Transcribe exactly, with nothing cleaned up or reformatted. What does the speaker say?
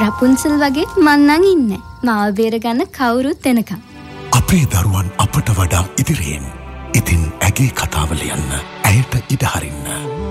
රපුන්සල් වගේ මං ඉන්නේ. මාව බේරගන්න කවුරුත් එනකම්. අපේ දරුවන් අපට වඩා ඉදිරියෙන්. ඉතින් ඇගේ කතාව ලියන්න. ඇයට ඉඩ හරින්න.